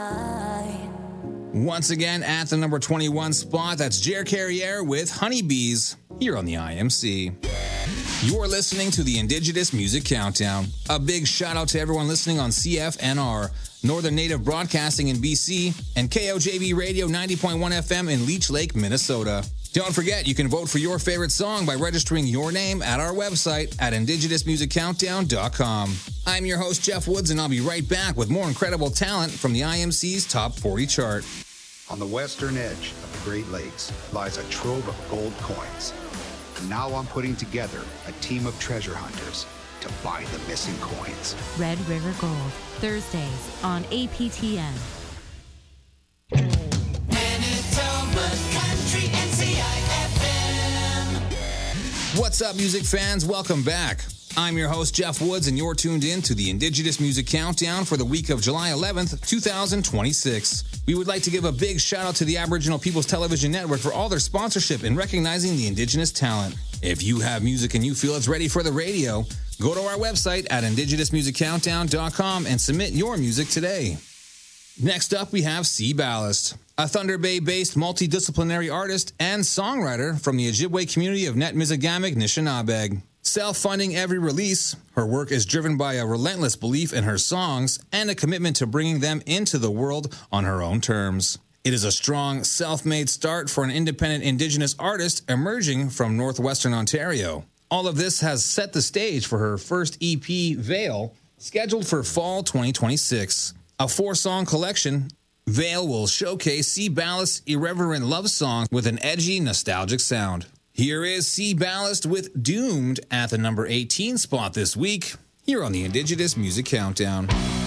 Once again, at the number 21 spot, that's Jer Carriere with Honeybees here on the IMC. You're listening to the Indigenous Music Countdown. A big shout out to everyone listening on CFNR, Northern Native Broadcasting in BC, and KOJB Radio 90.1 FM in Leech Lake, Minnesota. Don't forget, you can vote for your favorite song by registering your name at our website at indigenousmusiccountdown.com. I'm your host, Jeff Woods, and I'll be right back with more incredible talent from the IMC's Top 40 chart. On the western edge of the Great Lakes lies a trove of gold coins. And now I'm putting together a team of treasure hunters to find the missing coins. Red River Gold, Thursdays on APTN. What's up, music fans? Welcome back. I'm your host, Jeff Woods, and you're tuned in to the Indigenous Music Countdown for the week of July 11th, 2026. We would like to give a big shout out to the Aboriginal People's Television Network for all their sponsorship in recognizing the Indigenous talent. If you have music and you feel it's ready for the radio, go to our website at indigenousmusiccountdown.com and submit your music today. Next up, we have Sea Ballast, a Thunder Bay-based multidisciplinary artist and songwriter from the Ojibwe community of Netmizigamig, Nishinabeg. Self-funding every release, her work is driven by a relentless belief in her songs and a commitment to bringing them into the world on her own terms. It is a strong, self-made start for an independent Indigenous artist emerging from northwestern Ontario. All of this has set the stage for her first EP, Veil, scheduled for fall 2026. A 4-song collection, Veil will showcase Sea Ballast's irreverent love song with an edgy, nostalgic sound. Here is Sea Ballast with Doomed at the number 18 spot this week, here on the Indigenous Music Countdown.